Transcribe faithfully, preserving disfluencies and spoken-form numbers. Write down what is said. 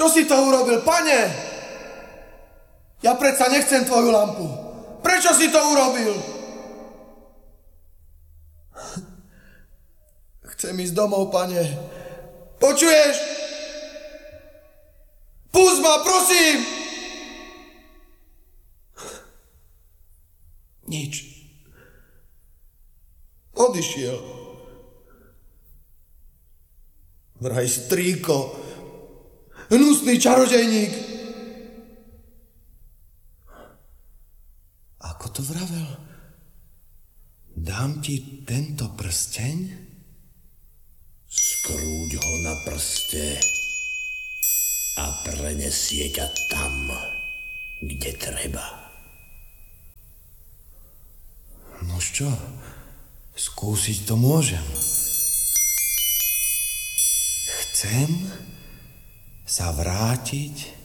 Čo si to urobil, pane? Ja predsa nechcem tvoju lampu. Prečo si to urobil? Chcem ísť domov, pane. Počuješ? Pusť ma, prosím! Nič. Odišiel. Vraj strýko. Hnusný čarodejník. Ako to vravel? Dám ti tento prsteň? Skrúď ho na prste a prenesie ťa tam, kde treba. Nož čo? Skúsiť to môžem. Chcem sa vrátiť